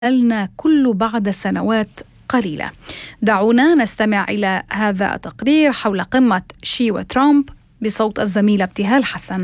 لنا كل بعد سنوات قليلة. دعونا نستمع إلى هذا التقرير حول قمة شي وترامب بصوت الزميلة ابتهال حسن.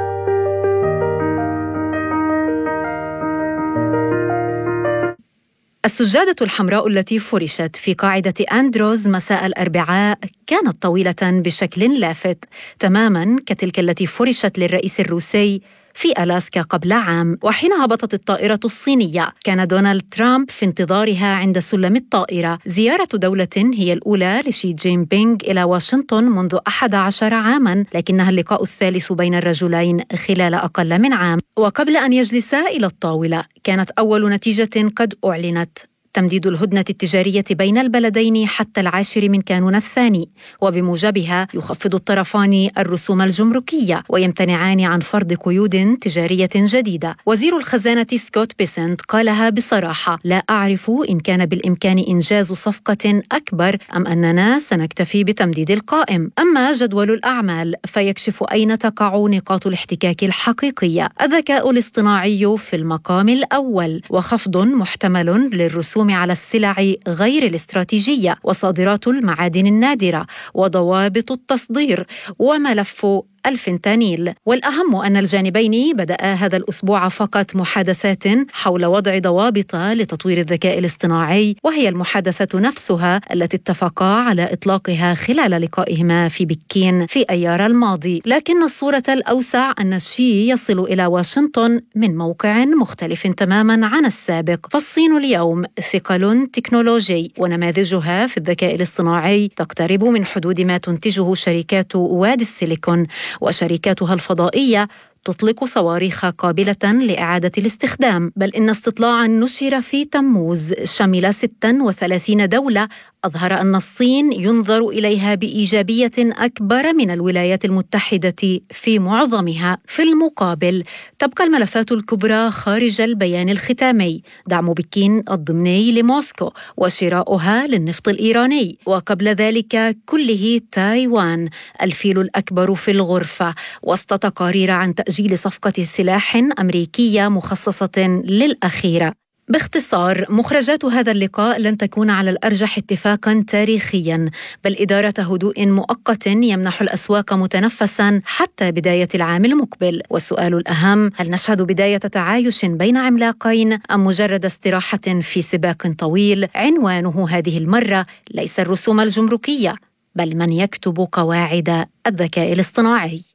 السجادة الحمراء التي فرشت في قاعدة أندروز مساء الأربعاء كانت طويلة بشكل لافت تماماً كتلك التي فرشت للرئيس الروسي في ألاسكا قبل عام. وحين هبطت الطائرة الصينية كان دونالد ترامب في انتظارها عند سلم الطائرة. زيارة دولة هي الأولى لشي جين بينغ إلى واشنطن منذ 11 عاماً، لكنها اللقاء الثالث بين الرجلين خلال أقل من عام. وقبل أن يجلسا إلى الطاولة كانت أول نتيجة قد أعلنت: تمديد الهدنة التجارية بين البلدين حتى 10 من كانون الثاني، وبموجبها يخفض الطرفان الرسوم الجمركية ويمتنعان عن فرض قيود تجارية جديدة. وزير الخزانة سكوت بيسنت قالها بصراحة: لا أعرف إن كان بالإمكان إنجاز صفقة أكبر أم أننا سنكتفي بتمديد القائم. أما جدول الأعمال فيكشف أين تقع نقاط الاحتكاك الحقيقية. الذكاء الاصطناعي في المقام الأول، وخفض محتمل للرسوم على السلع غير الاستراتيجية، وصادرات المعادن النادرة، وضوابط التصدير، وملف الفنتانيل. والأهم أن الجانبين بدأ هذا الأسبوع فقط محادثات حول وضع ضوابط لتطوير الذكاء الاصطناعي، وهي المحادثة نفسها التي اتفقا على إطلاقها خلال لقائهما في بكين في أيار الماضي. لكن الصورة الأوسع أن شي يصل إلى واشنطن من موقع مختلف تماما عن السابق. فالصين اليوم ثقل تكنولوجي، ونماذجها في الذكاء الاصطناعي تقترب من حدود ما تنتجه شركات وادي السيليكون، وشركاتها الفضائية تطلق صواريخ قابلة لإعادة الاستخدام. بل إن استطلاعاً نشر في تموز شمل 36 دولة أظهر أن الصين ينظر إليها بإيجابية أكبر من الولايات المتحدة في معظمها. في المقابل تبقى الملفات الكبرى خارج البيان الختامي: دعم بكين الضمني لموسكو، وشراؤها للنفط الإيراني، وقبل ذلك كله تايوان الفيل الأكبر في الغرفة، وسط تقارير عن تأجيل صفقة سلاح أمريكية مخصصة للأخيرة. باختصار، مخرجات هذا اللقاء لن تكون على الأرجح اتفاقا تاريخيا، بل إدارة هدوء مؤقت يمنح الأسواق متنفسا حتى بداية العام المقبل. والسؤال الأهم: هل نشهد بداية تعايش بين عملاقين أم مجرد استراحة في سباق طويل عنوانه هذه المرة ليس الرسوم الجمركية، بل من يكتب قواعد الذكاء الاصطناعي؟